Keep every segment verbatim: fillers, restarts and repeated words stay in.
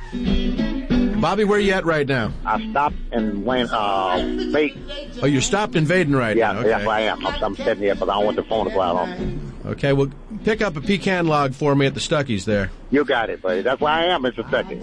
Bobby, where are you at right now? I stopped and went, uh, Vaden. Oh, you're stopped in Vaden right yeah, now? Yeah, that's where I am. I'm, I'm sitting here, but I don't want the phone to go out on. Okay, well, pick up a pecan log for me at the Stuckey's there. You got it, buddy. That's where I am, Mister Stuckey.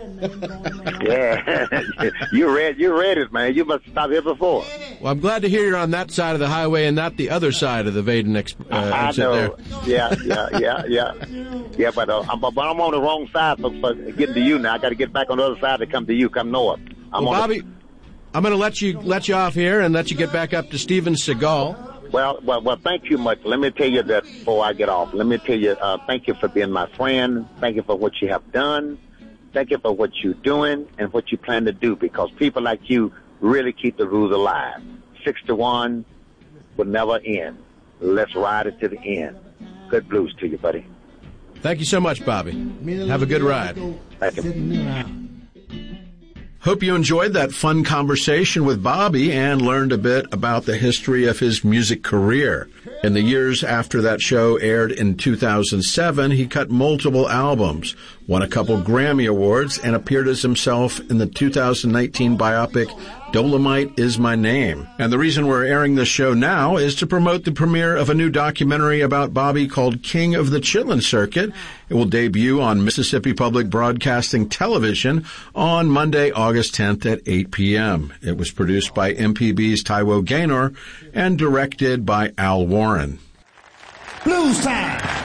Yeah. you read you read it, man. You must have stopped here before. Well, I'm glad to hear you're on that side of the highway and not the other side of the Vaden ex- uh, I exit know. there. Yeah, yeah, yeah, yeah. Yeah, but, uh, I'm, but I'm on the wrong side for, for getting to you now. I got to get back on the other side to come to you, come north. I'm well, on Bobby, the... I'm going to let you let you off here and let you get back up to Steven Seagal. Well, well, well, thank you much. Let me tell you that before I get off. Let me tell you, uh, thank you for being my friend. Thank you for what you have done. Thank you for what you're doing and what you plan to do, because people like you really keep the rules alive. Six to one will never end. Let's ride it to the end. Good blues to you, buddy. Thank you so much, Bobby. Have a good ride. Thank you. Hope you enjoyed that fun conversation with Bobby and learned a bit about the history of his music career. In the years after that show aired in two thousand seven, he cut multiple albums, won a couple Grammy Awards, and appeared as himself in the two thousand nineteen biopic Dolomite Is My Name. And the reason we're airing this show now is to promote the premiere of a new documentary about Bobby called King of the Chitlin Circuit. It will debut on Mississippi Public Broadcasting Television on Monday, August tenth at eight p.m. It was produced by M P B's Taiwo Gaynor and directed by Al Warren. Blues time!